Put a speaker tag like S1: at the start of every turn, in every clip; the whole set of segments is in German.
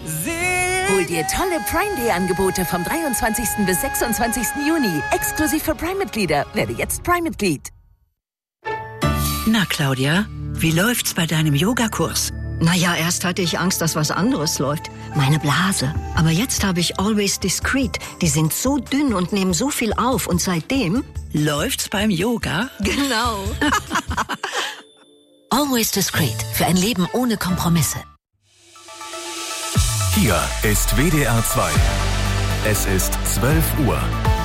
S1: Hol dir tolle Prime-Day-Angebote vom 23. bis 26. Juni. Exklusiv für Prime-Mitglieder. Werde jetzt Prime-Mitglied.
S2: Na, Claudia, wie läuft's bei deinem Yogakurs?
S3: Naja, erst hatte ich Angst, dass was anderes läuft. Meine Blase. Aber jetzt habe ich Always Discreet. Die sind so dünn und nehmen so viel auf. Und seitdem...
S2: Läuft's beim Yoga?
S3: Genau.
S1: Always Discreet. Für ein Leben ohne Kompromisse.
S4: Hier ist WDR 2. Es ist 12 Uhr.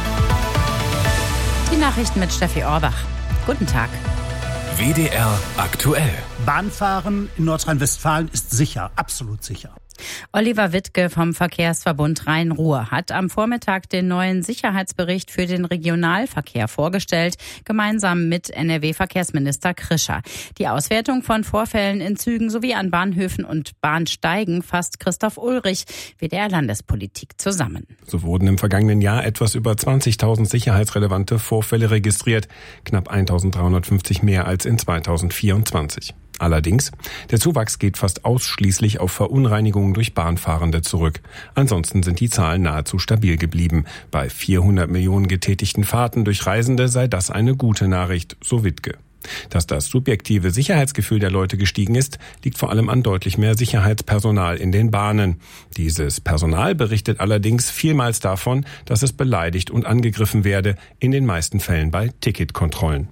S5: Die Nachrichten mit Steffi Orbach. Guten Tag.
S4: WDR aktuell.
S6: Bahnfahren in Nordrhein-Westfalen ist sicher, absolut sicher.
S5: Oliver Wittke vom Verkehrsverbund Rhein-Ruhr hat am Vormittag den neuen Sicherheitsbericht für den Regionalverkehr vorgestellt, gemeinsam mit NRW-Verkehrsminister Krischer. Die Auswertung von Vorfällen in Zügen sowie an Bahnhöfen und Bahnsteigen fasst Christoph Ulrich, WDR-Landespolitik, zusammen.
S7: So wurden im vergangenen Jahr etwas über 20.000 sicherheitsrelevante Vorfälle registriert, knapp 1.350 mehr als in 2024. Allerdings, der Zuwachs geht fast ausschließlich auf Verunreinigungen durch Bahnfahrende zurück. Ansonsten sind die Zahlen nahezu stabil geblieben. Bei 400 Millionen getätigten Fahrten durch Reisende sei das eine gute Nachricht, so Wittke. Dass das subjektive Sicherheitsgefühl der Leute gestiegen ist, liegt vor allem an deutlich mehr Sicherheitspersonal in den Bahnen. Dieses Personal berichtet allerdings vielmals davon, dass es beleidigt und angegriffen werde, in den meisten Fällen bei Ticketkontrollen.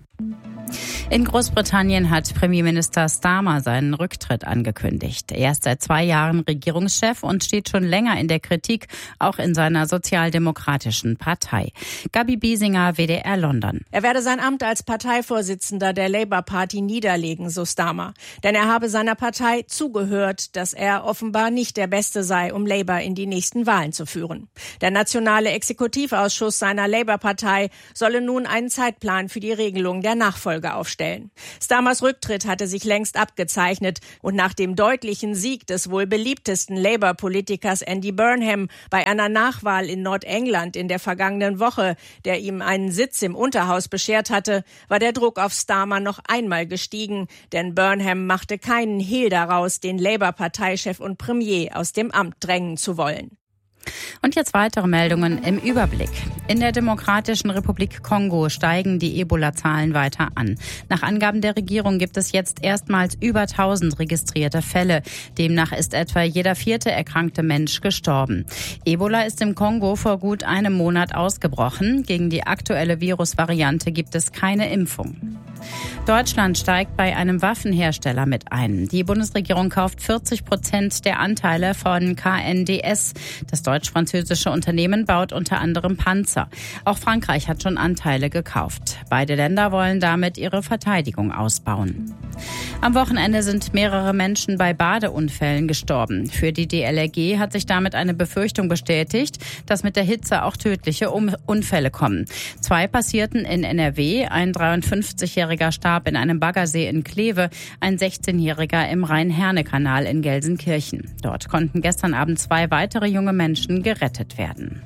S5: In Großbritannien hat Premierminister Starmer seinen Rücktritt angekündigt. Er ist seit 2 Jahren Regierungschef und steht schon länger in der Kritik, auch in seiner sozialdemokratischen Partei. Gabi Biesinger, WDR London.
S8: Er werde sein Amt als Parteivorsitzender der Labour Party niederlegen, so Starmer. Denn er habe seiner Partei zugehört, dass er offenbar nicht der Beste sei, um Labour in die nächsten Wahlen zu führen. Der nationale Exekutivausschuss seiner Labour-Partei solle nun einen Zeitplan für die Regelung der Nachfolge aufstellen. Starmers Rücktritt hatte sich längst abgezeichnet und nach dem deutlichen Sieg des wohl beliebtesten Labour-Politikers Andy Burnham bei einer Nachwahl in Nordengland in der vergangenen Woche, der ihm einen Sitz im Unterhaus beschert hatte, war der Druck auf Starmer noch einmal gestiegen, denn Burnham machte keinen Hehl daraus, den Labour-Parteichef und Premier aus dem Amt drängen zu wollen.
S5: Und jetzt weitere Meldungen im Überblick. In der Demokratischen Republik Kongo steigen die Ebola-Zahlen weiter an. Nach Angaben der Regierung gibt es jetzt erstmals über 1000 registrierte Fälle. Demnach ist etwa jeder 4. erkrankte Mensch gestorben. Ebola ist im Kongo vor gut einem Monat ausgebrochen. Gegen die aktuelle Virusvariante gibt es keine Impfung. Deutschland steigt bei einem Waffenhersteller mit ein. Die Bundesregierung kauft 40% der Anteile von KNDS. Das deutsch-französische Unternehmen baut unter anderem Panzer. Auch Frankreich hat schon Anteile gekauft. Beide Länder wollen damit ihre Verteidigung ausbauen. Am Wochenende sind mehrere Menschen bei Badeunfällen gestorben. Für die DLRG hat sich damit eine Befürchtung bestätigt, dass mit der Hitze auch tödliche Unfälle kommen. 2 passierten in NRW, ein 53-Jähriger starb in einem Baggersee in Kleve, ein 16-Jähriger im Rhein-Herne-Kanal in Gelsenkirchen. Dort konnten gestern Abend 2 weitere junge Menschen gerettet werden.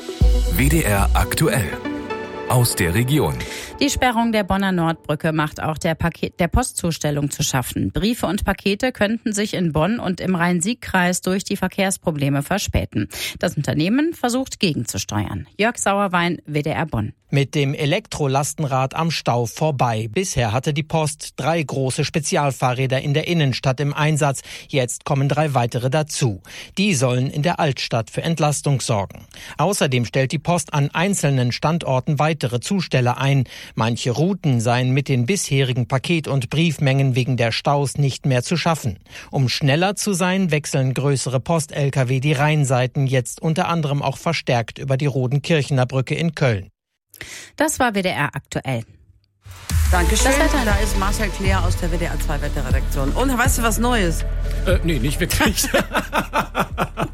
S4: WDR aktuell. Aus der Region.
S5: Die Sperrung der Bonner Nordbrücke macht auch der Postzustellung zu schaffen. Briefe und Pakete könnten sich in Bonn und im Rhein-Sieg-Kreis durch die Verkehrsprobleme verspäten. Das Unternehmen versucht gegenzusteuern. Jörg Sauerwein, WDR Bonn.
S9: Mit dem Elektrolastenrad am Stau vorbei. Bisher hatte die Post 3 große Spezialfahrräder in der Innenstadt im Einsatz. Jetzt kommen 3 weitere dazu. Die sollen in der Altstadt für Entlastung sorgen. Außerdem stellt die Post an einzelnen Standorten weitere Zusteller ein. Manche Routen seien mit den bisherigen Paket- und Briefmengen wegen der Staus nicht mehr zu schaffen. Um schneller zu sein, wechseln größere Post-Lkw die Rheinseiten jetzt unter anderem auch verstärkt über die Rodenkirchener Brücke in Köln.
S5: Das war WDR aktuell.
S10: Dankeschön. Da ist Marcel Claire aus der WDR 2 Wetterredaktion. Und weißt du was Neues?
S11: Nee, nicht wirklich.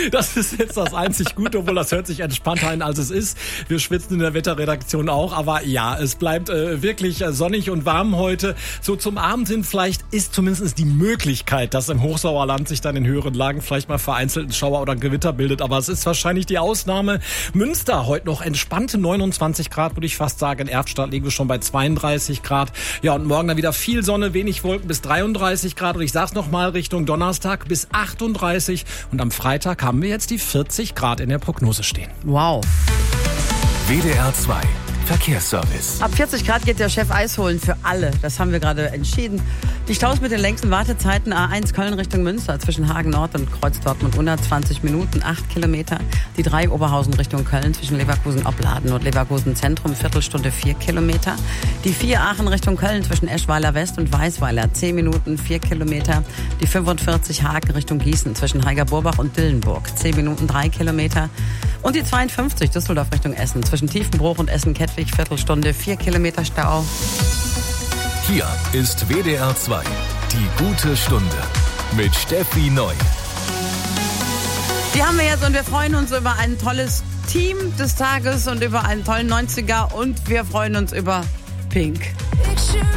S11: Das ist jetzt das einzig Gute, obwohl das hört sich entspannter an, als es ist. Wir schwitzen in der Wetterredaktion auch, aber ja, es bleibt wirklich sonnig und warm heute. So zum Abend hin vielleicht ist zumindest die Möglichkeit, dass im Hochsauerland sich dann in höheren Lagen vielleicht mal vereinzelt ein Schauer oder ein Gewitter bildet, aber es ist wahrscheinlich die Ausnahme. Münster heute noch entspannte 29 Grad, würde ich fast sagen. In Erftstadt liegen wir schon bei 32 Grad. Ja, und morgen dann wieder viel Sonne, wenig Wolken bis 33 Grad. Und ich sag's nochmal, Richtung Donnerstag bis 38. Und am Freitag haben wir jetzt die 40 Grad in der Prognose stehen.
S10: Wow.
S4: WDR 2 Verkehrsservice.
S10: Ab 40 Grad geht der Chef Eis holen für alle. Das haben wir gerade entschieden. Die Staus mit den längsten Wartezeiten A1 Köln Richtung Münster zwischen Hagen Nord und Kreuz Dortmund 120 Minuten, 8 Kilometer. Die 3 Oberhausen Richtung Köln zwischen Leverkusen-Opladen und Leverkusen-Zentrum, Viertelstunde 4 Kilometer. Die 4 Aachen Richtung Köln zwischen Eschweiler West und Weißweiler, 10 Minuten, 4 Kilometer. Die 45 Hagen Richtung Gießen zwischen Heiger-Burbach und Dillenburg, 10 Minuten, 3 Kilometer. Und die 52 Düsseldorf Richtung Essen zwischen Tiefenbruch und Essen-Kettwig, Viertelstunde, 4 Kilometer Stau.
S4: Hier ist WDR 2, die gute Stunde mit Steffi Neu.
S10: Die haben wir jetzt und wir freuen uns über ein tolles Team des Tages und über einen tollen 90er und wir freuen uns über Pink.